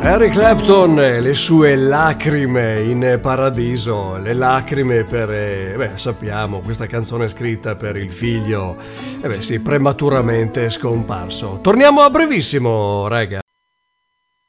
Eric Clapton e le sue lacrime in paradiso, le lacrime per, sappiamo, questa canzone è scritta per il figlio, prematuramente scomparso. Torniamo a brevissimo, raga.